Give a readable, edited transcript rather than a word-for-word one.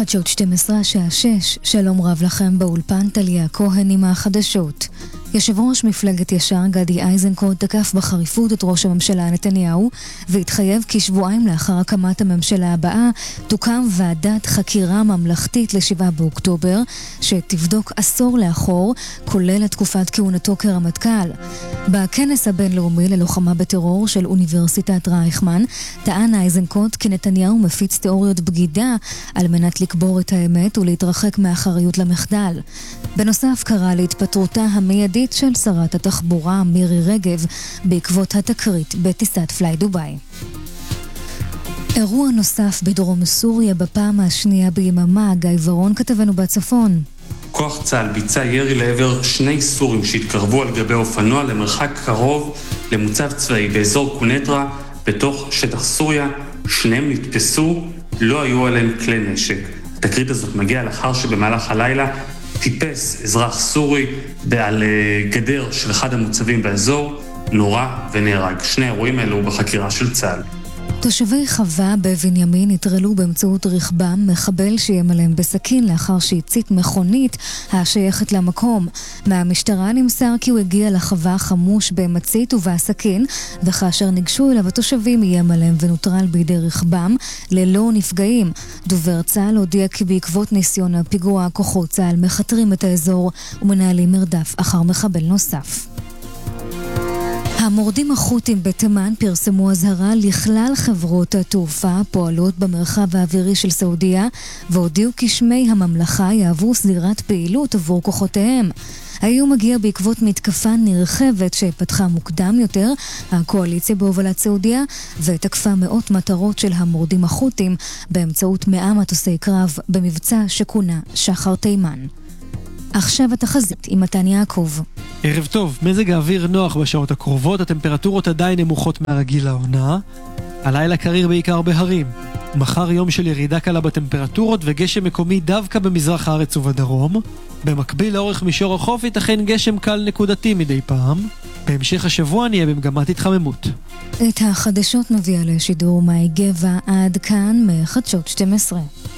חדשות 12 השעה 6, שלום רב לכם באולפן, טליה כהן עם החדשות. יושב ראש מפלגת ישר גדי איזנקוט תקף בחריפות את ראש הממשלה נתניהו והתחייב כי שבועיים לאחר הקמת הממשלה הבאה תוקם ועדת חקירה ממלכתית ל7 באוקטובר שתבדוק עשור לאחור, כולל תקופת כהונתו כרמטכ"ל. בכנס הבינלאומי ללוחמה בטרור של אוניברסיטת רייכמן טען איזנקוט כי נתניהו מפיץ תיאוריות בגידה על מנת לקבור את האמת ולהתרחק מאחריות למחדל. בנוסף קרא להתפטרותה המיידית של שרת התחבורה מירי רגב בעקבות התקרית בטיסת פליי דוביי. אירוע נוסף בדרום סוריה בפעם השנייה ביממה, גיא ורון כתבנו בצפון. כוח צה"ל ביצע ירי לעבר 2 סורים שהתקרבו על גבי אופנוע למרחק קרוב למוצב צבאי באזור קונטרה בתוך שטח סוריה. 2 נתפסו, לא היו עליהם כלי נשק. התקרית הזאת מגיעה לאחר שבמהלך הלילה טיפס אזרח סורי על גדר של אחד המוצבים באזור, נורה ונהרג. 2 אירועים האלו בחקירה של צה"ל. תושבי חווה בבנימין התרלו באמצעות רכבם מחבל שיים עליהם בסכין לאחר שהצית מכונית השייכת למקום. מהמשטרה נמסר כי הוא הגיע לחווה חמוש במצית ובסכין, וכאשר ניגשו אליו התושבים איים עליהם ונוטרל בידי רכבם ללא נפגעים. דובר צה"ל הודיע כי בעקבות ניסיון הפיגוע כוחות צה"ל מחתרים את האזור ומנהלים מרדף אחר מחבל נוסף. המורדים החות'ים בתימן פרסמו אזהרה לכלל חברות התעופה הפועלות במרחב האווירי של סעודיה והודיעו כי שמי הממלכה יעברו סדירת פעילות עבור כוחותיהם. האיום מגיע בעקבות מתקפה נרחבת שפתחה מוקדם יותר הקואליציה בהובלת סעודיה ותקפה מאות מטרות של המורדים החות'ים באמצעות 100 מטוסי קרב במבצע שכונה שחר תימן. עכשיו התחזית עם מתן יעקב. ערב טוב, מזג האוויר נוח בשעות הקרובות, הטמפרטורות עדיין נמוכות מהרגיל לעונה. הלילה קריר בעיקר בהרים. מחר יום של ירידה קלה בטמפרטורות וגשם מקומי דווקא במזרח הארץ ובדרום. במקביל לאורך מישור החוף ייתכן גשם קל נקודתי מדי פעם. בהמשך השבוע נהיה במגמת התחממות. את החדשות מביאה לשידור מאי גבע, עד כאן מחדשות 12.